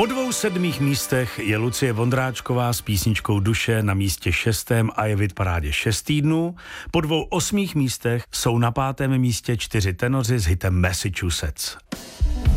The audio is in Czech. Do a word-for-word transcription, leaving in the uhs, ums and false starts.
Po dvou sedmých místech je Lucie Vondráčková s písničkou Duše na místě šestém a je v hitparádě šest týdnů. Po dvou osmých místech jsou na pátém místě čtyři tenoři s hitem Massachusetts.